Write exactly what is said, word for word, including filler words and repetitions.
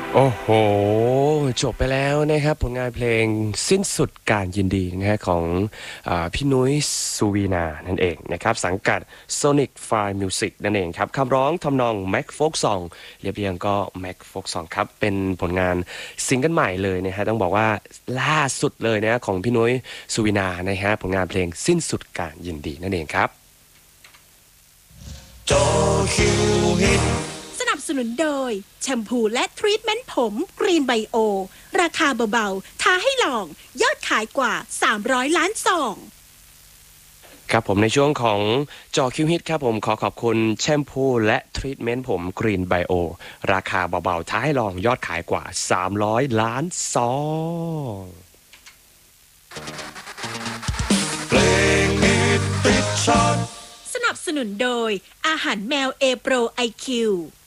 โอ้โหจบไปแล้วนะครับผลงานเพลงสิ้นสุดการยินดีนะฮะของอาพี่นุ้ยสุวีนานั่นเองนะครับสังกัด Sonic Fire Music นั่นเองครับคำร้องทำนอง Mac Folk Song เรียบเรียงก็ Mac Folk Song ครับเป็นผลงานซิงเกิลใหม่เลยนะฮะต้องบอกว่าล่าสุดเลยนะของพี่นุ้ยสุวีนานะฮะผลงานเพลงสิ้นสุดการยินดีนั่นเองครับจอคิวฮิตสนับสนุนโดยแชมพูและทรีทเมนต์ผมกรีนไบโอราคาเบาๆท้าให้ลองยอดขายกว่าสามร้อยล้านซองครับผมในช่วงของจอคิวฮิตครับผมขอขอบคุณแชมพูและทรีทเมนต์ผมกรีนไบโอราคาเบาๆท้าให้ลองยอดขายกว่าสามร้อยล้านซองเพลงฮิตติดชาร์ตสนับสนุนโดยอาหารแมวเอโปรไอคิว